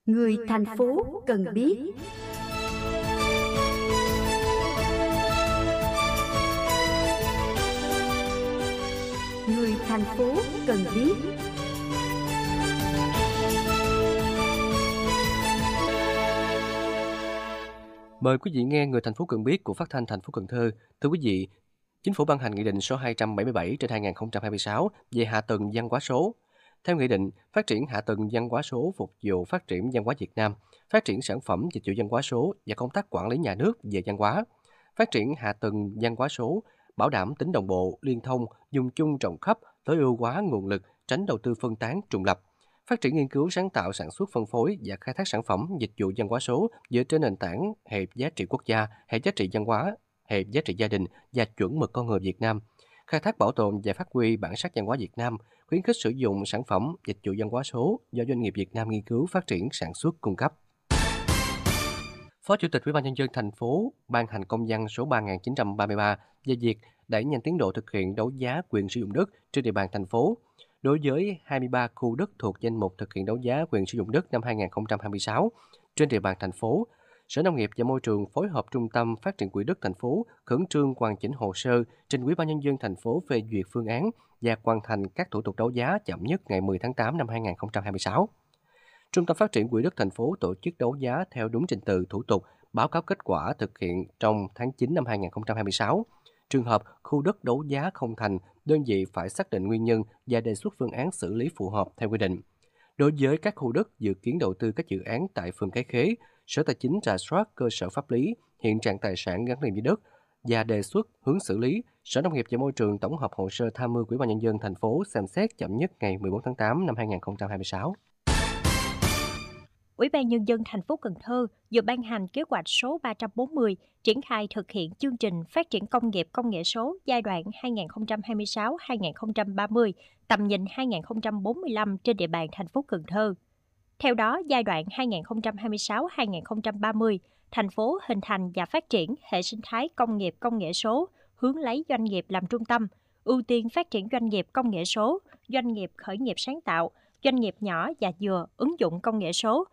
Người thành phố cần biết. Người thành phố cần biết. Mời quý vị nghe Người thành phố cần biết của Phát thanh thành phố Cần Thơ. Thưa quý vị, Chính phủ ban hành Nghị định số 277/2026 về hạ tầng văn hóa số. Theo nghị định, phát triển hạ tầng văn hóa số phục vụ phát triển văn hóa Việt Nam, phát triển sản phẩm dịch vụ văn hóa số và công tác quản lý nhà nước về văn hóa. Phát triển hạ tầng văn hóa số, bảo đảm tính đồng bộ, liên thông, dùng chung rộng khắp, tối ưu hóa nguồn lực, tránh đầu tư phân tán trùng lập. Phát triển nghiên cứu sáng tạo sản xuất phân phối và khai thác sản phẩm dịch vụ văn hóa số dựa trên nền tảng hệ giá trị quốc gia, hệ giá trị văn hóa, hệ giá trị gia đình và chuẩn mực con người Việt Nam, khai thác bảo tồn và phát huy bản sắc văn hóa Việt Nam, khuyến khích sử dụng sản phẩm dịch vụ văn hóa số do doanh nghiệp Việt Nam nghiên cứu phát triển sản xuất cung cấp. Phó Chủ tịch Ủy ban nhân dân thành phố ban hành công văn số 3933 về việc đẩy nhanh tiến độ thực hiện đấu giá quyền sử dụng đất trên địa bàn thành phố. Đối với 23 khu đất thuộc danh mục thực hiện đấu giá quyền sử dụng đất năm 2026 trên địa bàn thành phố, Sở Nông nghiệp và Môi trường phối hợp Trung tâm Phát triển Quỹ đất thành phố khẩn trương hoàn chỉnh hồ sơ trình Ủy ban nhân dân thành phố phê duyệt phương án và hoàn thành các thủ tục đấu giá chậm nhất ngày 10 tháng 8 năm 2026. Trung tâm Phát triển Quỹ đất thành phố tổ chức đấu giá theo đúng trình tự thủ tục, báo cáo kết quả thực hiện trong tháng 9 năm 2026. Trường hợp khu đất đấu giá không thành, đơn vị phải xác định nguyên nhân và đề xuất phương án xử lý phù hợp theo quy định. Đối với các khu đất dự kiến đầu tư các dự án tại phường Cái Khế, Sở Tài chính rà soát cơ sở pháp lý, hiện trạng tài sản gắn liền với đất và đề xuất hướng xử lý. Sở Nông nghiệp và Môi trường tổng hợp hồ sơ tham mưu Ủy ban nhân dân thành phố xem xét chậm nhất ngày 14 tháng 8 năm 2026. Ủy ban Nhân dân thành phố Cần Thơ vừa ban hành kế hoạch số 340 triển khai thực hiện chương trình phát triển công nghiệp công nghệ số giai đoạn 2026-2030, tầm nhìn 2045 trên địa bàn thành phố Cần Thơ. Theo đó, giai đoạn 2026-2030, thành phố hình thành và phát triển hệ sinh thái công nghiệp công nghệ số, hướng lấy doanh nghiệp làm trung tâm, ưu tiên phát triển doanh nghiệp công nghệ số, doanh nghiệp khởi nghiệp sáng tạo, doanh nghiệp nhỏ và vừa ứng dụng công nghệ số,